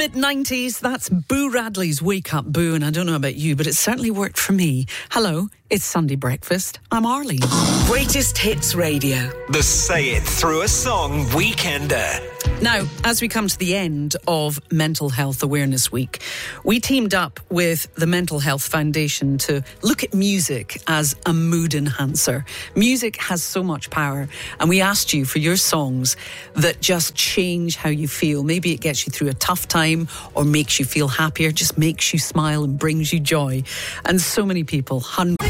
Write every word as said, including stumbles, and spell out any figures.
mid nineties, that's Boo Radley's Wake Up Boo, and I don't know about you, but it certainly worked for me. Hello, it's Sunday Breakfast. I'm Arlene. Greatest Hits Radio. The Say It Through a Song Weekender. Now, as we come to the end of Mental Health Awareness Week, we teamed up with the Mental Health Foundation to look at music as a mood enhancer. Music has so much power, and we asked you for your songs that just change how you feel. Maybe it gets you through a tough time or makes you feel happier, just makes you smile and brings you joy. And so many people, hundreds